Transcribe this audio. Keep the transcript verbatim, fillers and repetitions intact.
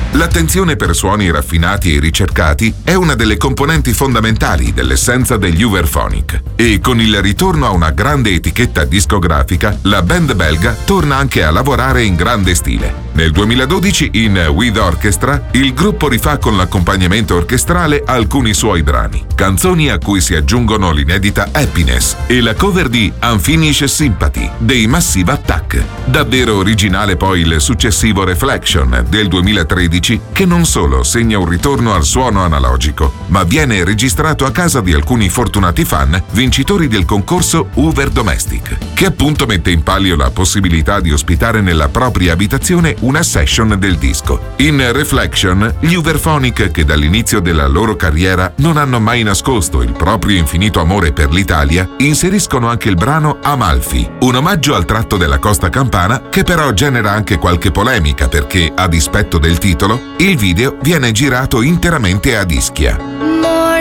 L'attenzione per suoni raffinati e ricercati è una delle componenti fondamentali dell'essenza degli Uberphonic, e con il ritorno a una grande etichetta discografica, la band belga torna anche a lavorare in grande stile. Nel duemiladodici, in With Orchestra, il gruppo rifà con l'accompagnamento orchestrale alcuni suoi brani, canzoni a cui si aggiungono l'inedita Happiness e la cover di Unfinished Sympathy dei Massive Attack. Davvero originale poi il successivo Reflection del duemilatredici, che non solo segna un ritorno al suono analogico, ma viene registrato a casa di alcuni fortunati fan vincitori del concorso Uber Domestic, che appunto mette in palio la possibilità di ospitare nella propria abitazione una session del disco. In Reflection, gli Uberphonic, che dall'inizio della loro carriera non hanno mai nascosto il proprio infinito amore per l'Italia, inseriscono anche il brano Amalfi, un omaggio al tratto della costa campana che però genera anche qualche polemica perché, a dispetto del titolo, il video viene girato interamente ad Ischia.